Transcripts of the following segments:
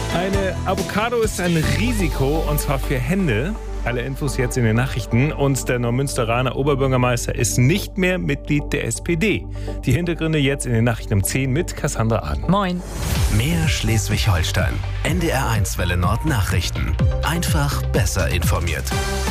Eine Avocado ist ein Risiko, und zwar für Hände. Alle Infos jetzt in den Nachrichten. Und der Neumünsteraner Oberbürgermeister ist nicht mehr Mitglied der SPD. Die Hintergründe jetzt in den Nachrichten um 10 mit Cassandra Ahn. Moin. Mehr Schleswig-Holstein. NDR1 Welle Nord Nachrichten. Einfach besser informiert.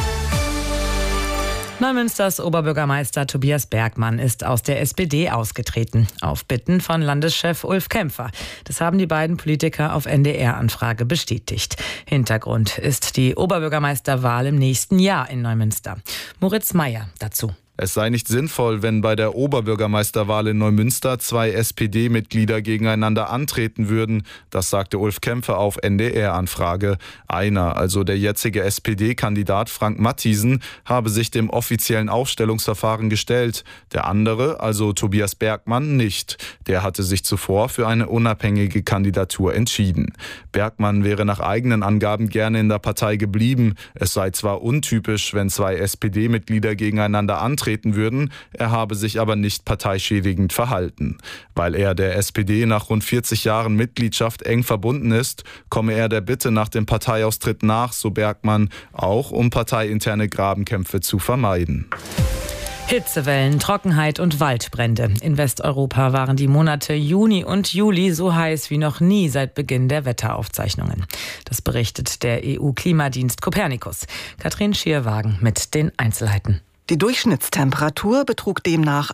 Neumünsters Oberbürgermeister Tobias Bergmann ist aus der SPD ausgetreten. Auf Bitten von Landeschef Ulf Kämpfer. Das haben die beiden Politiker auf NDR-Anfrage bestätigt. Hintergrund ist die Oberbürgermeisterwahl im nächsten Jahr in Neumünster. Moritz Meyer dazu. Es sei nicht sinnvoll, wenn bei der Oberbürgermeisterwahl in Neumünster 2 SPD-Mitglieder gegeneinander antreten würden. Das sagte Ulf Kämpfer auf NDR-Anfrage. Einer, also der jetzige SPD-Kandidat Frank Mathiesen, habe sich dem offiziellen Aufstellungsverfahren gestellt. Der andere, also Tobias Bergmann, nicht. Der hatte sich zuvor für eine unabhängige Kandidatur entschieden. Bergmann wäre nach eigenen Angaben gerne in der Partei geblieben. Es sei zwar untypisch, wenn 2 SPD-Mitglieder gegeneinander antreten würden, er habe sich aber nicht parteischädigend verhalten. Weil er der SPD nach rund 40 Jahren Mitgliedschaft eng verbunden ist, komme er der Bitte nach dem Parteiaustritt nach, so Bergmann, auch um parteiinterne Grabenkämpfe zu vermeiden. Hitzewellen, Trockenheit und Waldbrände. In Westeuropa waren die Monate Juni und Juli so heiß wie noch nie seit Beginn der Wetteraufzeichnungen. Das berichtet der EU-Klimadienst Copernicus. Katrin Schierwagen mit den Einzelheiten. Die Durchschnittstemperatur betrug demnach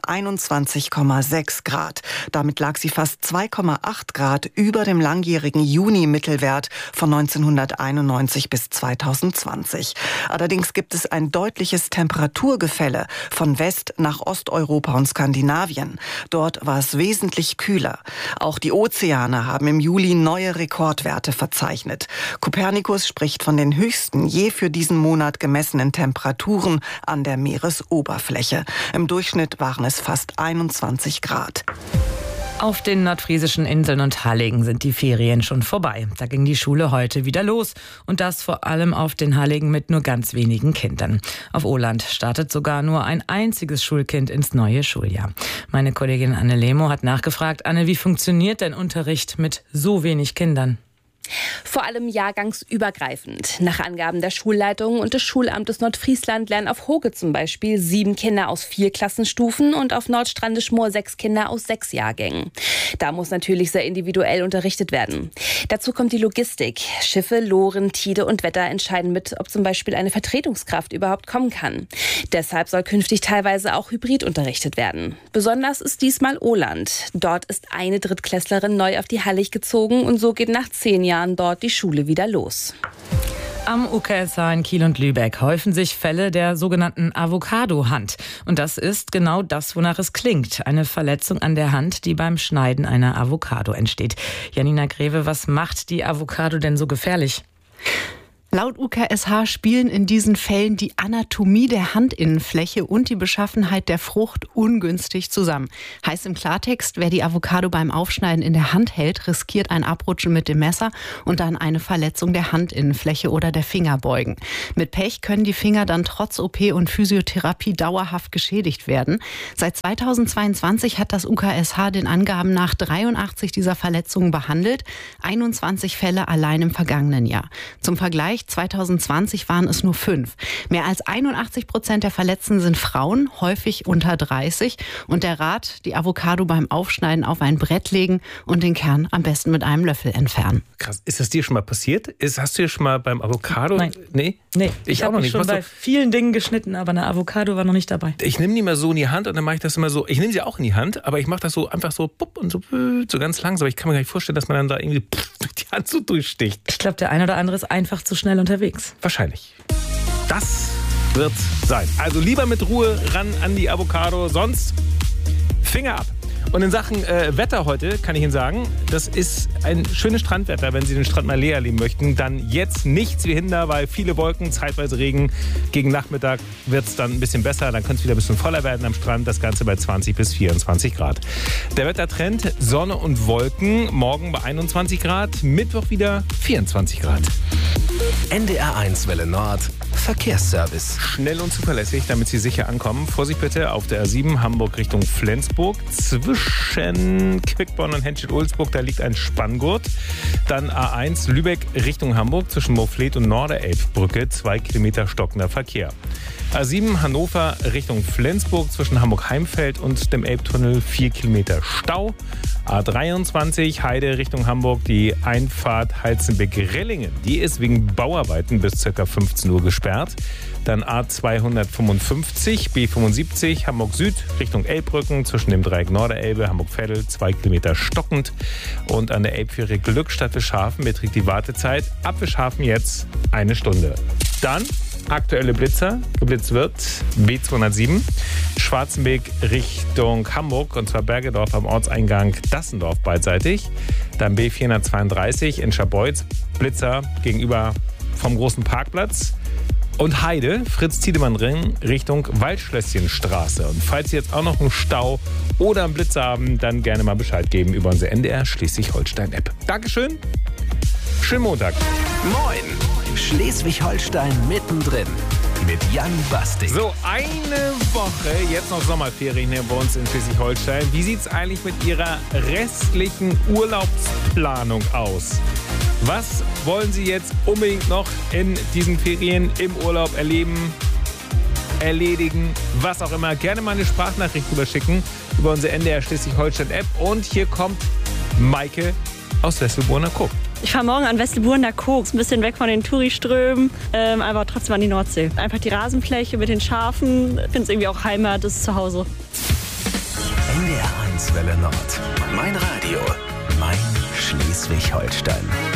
21,6 Grad. Damit lag sie fast 2,8 Grad über dem langjährigen Juni-Mittelwert von 1991 bis 2020. Allerdings gibt es ein deutliches Temperaturgefälle von West- nach Osteuropa und Skandinavien. Dort war es wesentlich kühler. Auch die Ozeane haben im Juli neue Rekordwerte verzeichnet. Copernicus spricht von den höchsten je für diesen Monat gemessenen Temperaturen an der Meeresoberfläche. Im Durchschnitt waren es fast 21 Grad. Auf den nordfriesischen Inseln und Halligen sind die Ferien schon vorbei. Da ging die Schule heute wieder los. Und das vor allem auf den Halligen mit nur ganz wenigen Kindern. Auf Åland startet sogar nur ein einziges Schulkind ins neue Schuljahr. Meine Kollegin Anne Lemo hat nachgefragt. Anne, wie funktioniert denn Unterricht mit so wenig Kindern? Vor allem jahrgangsübergreifend. Nach Angaben der Schulleitung und des Schulamtes Nordfriesland lernen auf Hoge zum Beispiel 7 Kinder aus 4 Klassenstufen und auf Nordstrandischmoor 6 Kinder aus 6 Jahrgängen. Da muss natürlich sehr individuell unterrichtet werden. Dazu kommt die Logistik. Schiffe, Loren, Tide und Wetter entscheiden mit, ob zum Beispiel eine Vertretungskraft überhaupt kommen kann. Deshalb soll künftig teilweise auch hybrid unterrichtet werden. Besonders ist diesmal Åland. Dort ist eine Drittklässlerin neu auf die Hallig gezogen und so geht nach 10 Jahren dort die Schule wieder los. Am UKSH in Kiel und Lübeck häufen sich Fälle der sogenannten Avocado-Hand. Und das ist genau das, wonach es klingt. Eine Verletzung an der Hand, die beim Schneiden einer Avocado entsteht. Janina Greve, was macht die Avocado denn so gefährlich? Laut UKSH spielen in diesen Fällen die Anatomie der Handinnenfläche und die Beschaffenheit der Frucht ungünstig zusammen. Heißt im Klartext, wer die Avocado beim Aufschneiden in der Hand hält, riskiert ein Abrutschen mit dem Messer und dann eine Verletzung der Handinnenfläche oder der Fingerbeugen. Mit Pech können die Finger dann trotz OP und Physiotherapie dauerhaft geschädigt werden. Seit 2022 hat das UKSH den Angaben nach 83 dieser Verletzungen behandelt, 21 Fälle allein im vergangenen Jahr. Zum Vergleich, 2020 waren es nur 5. Mehr als 81% der Verletzten sind Frauen, häufig unter 30. Und der Rat, die Avocado beim Aufschneiden auf ein Brett legen und den Kern am besten mit einem Löffel entfernen. Krass. Ist das dir schon mal passiert? Hast du dir schon mal beim Avocado? Nein. Nee? Ich habe mich schon bei vielen Dingen geschnitten, aber eine Avocado war noch nicht dabei. Ich nehme die mal so in die Hand und dann mache ich das immer so. Ich nehme sie auch in die Hand, aber ich mache das so einfach so pupp und so ganz langsam. Ich kann mir gar nicht vorstellen, dass man dann da irgendwie durch die Hand so durchsticht. Ich glaube, der eine oder andere ist einfach zu schnell unterwegs. Wahrscheinlich. Das wird sein. Also lieber mit Ruhe ran an die Avocado, sonst Finger ab. Und in Sachen Wetter heute kann ich Ihnen sagen, das ist ein schönes Strandwetter. Wenn Sie den Strand mal leer erleben möchten, dann jetzt nichts wie hinder, weil viele Wolken, zeitweise Regen. Gegen Nachmittag wird es dann ein bisschen besser, dann könnte es wieder ein bisschen voller werden am Strand. Das Ganze bei 20 bis 24 Grad. Der Wettertrend, Sonne und Wolken, morgen bei 21 Grad, Mittwoch wieder 24 Grad. NDR1 Welle Nord, Verkehrsservice. Schnell und zuverlässig, damit Sie sicher ankommen. Vorsicht bitte auf der A7 Hamburg Richtung Flensburg. Zwischen Quickborn und Henstedt-Ulzburg, da liegt ein Spanngurt. Dann A1 Lübeck Richtung Hamburg zwischen Moorfleet und Norderelbbrücke. 2 Kilometer stockender Verkehr. A7 Hannover Richtung Flensburg zwischen Hamburg-Heimfeld und dem Elbtunnel 4 Kilometer Stau. A23 Heide Richtung Hamburg, die Einfahrt Heizenbeck-Rellingen. Die ist wegen Bauarbeiten bis ca. 15 Uhr gesperrt. Dann A255 B75 Hamburg Süd Richtung Elbbrücken zwischen dem Dreieck Norderelbe, Hamburg-Veddel 2 Kilometer stockend. Und an der Elbfähre Glückstadt Wischhafen beträgt die Wartezeit ab Wischhafen jetzt 1 Stunde. Dann aktuelle Blitzer. Geblitzt wird B207 Schwarzenbeek Richtung Hamburg, und zwar Bergedorf am Ortseingang Dassendorf beidseitig. Dann B432 in Scharbeutz, Blitzer gegenüber vom großen Parkplatz. Und Heide, Fritz-Tiedemann-Ring Richtung Waldschlösschenstraße. Und falls Sie jetzt auch noch einen Stau oder einen Blitzer haben, dann gerne mal Bescheid geben über unsere NDR Schleswig-Holstein-App. Dankeschön, schönen Montag. Moin! Schleswig-Holstein mittendrin mit Jan Bastik. So, eine Woche, jetzt noch Sommerferien hier bei uns in Schleswig-Holstein. Wie sieht es eigentlich mit Ihrer restlichen Urlaubsplanung aus? Was wollen Sie jetzt unbedingt noch in diesen Ferien im Urlaub erledigen, was auch immer? Gerne mal eine Sprachnachricht rüberschicken über unsere NDR Schleswig-Holstein-App. Und hier kommt Maike aus Wesselburner Koog. Ich fahre morgen an Wesselburner Koog, ein bisschen weg von den Touriströmen, aber trotzdem an die Nordsee. Einfach die Rasenfläche mit den Schafen, ich finde es irgendwie auch Heimat, das ist zu Hause. NDR 1 Welle Nord. Mein Radio, mein Schleswig-Holstein.